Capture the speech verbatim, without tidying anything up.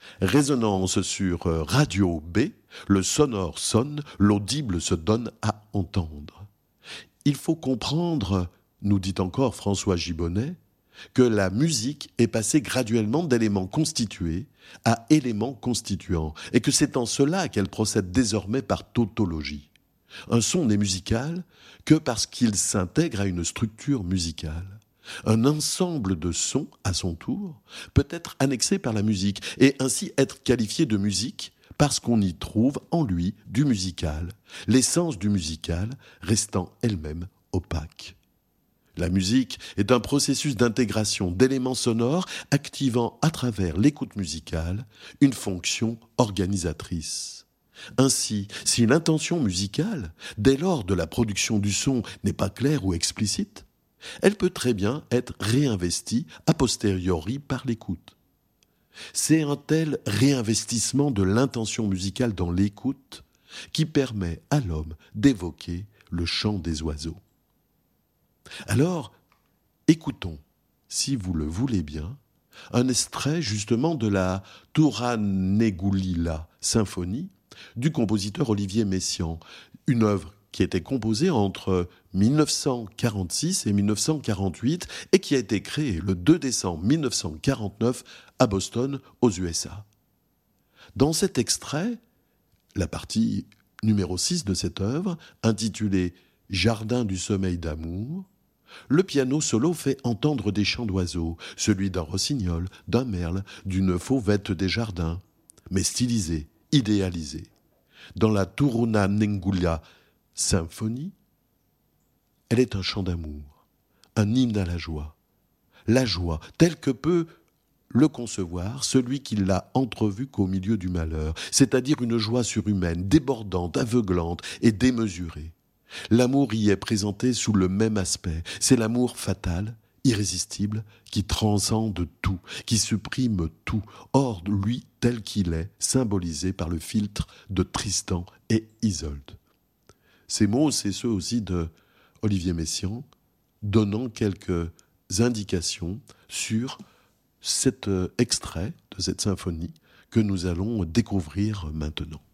Résonance sur Radio B, le sonore sonne, l'audible se donne à entendre. Il faut comprendre, nous dit encore François Gibonnet, que la musique est passée graduellement d'éléments constitués à éléments constituants, et que c'est en cela qu'elle procède désormais par tautologie. Un son n'est musical que parce qu'il s'intègre à une structure musicale. Un ensemble de sons, à son tour, peut être annexé par la musique, et ainsi être qualifié de musique parce qu'on y trouve en lui du musical, l'essence du musical restant elle-même opaque. La musique est un processus d'intégration d'éléments sonores activant à travers l'écoute musicale une fonction organisatrice. Ainsi, si l'intention musicale, dès lors de la production du son, n'est pas claire ou explicite, elle peut très bien être réinvestie a posteriori par l'écoute. C'est un tel réinvestissement de l'intention musicale dans l'écoute qui permet à l'homme d'évoquer le chant des oiseaux. Alors, écoutons, si vous le voulez bien, un extrait justement de la Turanegulila symphonie du compositeur Olivier Messiaen, une œuvre qui a été composée entre mille neuf cent quarante-six et mille neuf cent quarante-huit et qui a été créée le deux décembre mille neuf cent quarante-neuf à Boston, aux U S A. Dans cet extrait, la partie numéro six de cette œuvre, intitulée « Jardin du sommeil d'amour », le piano solo fait entendre des chants d'oiseaux, celui d'un rossignol, d'un merle, d'une fauvette des jardins, mais stylisé, idéalisé. Dans la Turunenengula symphonie, elle est un chant d'amour, un hymne à la joie. La joie, telle que peut le concevoir celui qui l'a entrevue qu'au milieu du malheur, c'est-à-dire une joie surhumaine, débordante, aveuglante et démesurée. L'amour y est présenté sous le même aspect. C'est l'amour fatal, irrésistible, qui transcende tout, qui supprime tout. Or, lui, tel qu'il est, symbolisé par le filtre de Tristan et Isolde. Ces mots, c'est ceux aussi de Olivier Messiaen, donnant quelques indications sur cet extrait de cette symphonie que nous allons découvrir maintenant.